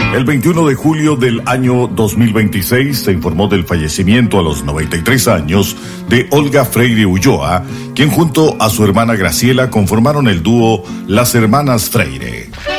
El 21 de julio del año 2026 se informó del fallecimiento a los 93 años de Olga Freire Ulloa, quien junto a su hermana Graciela conformaron el dúo Las Hermanas Freire.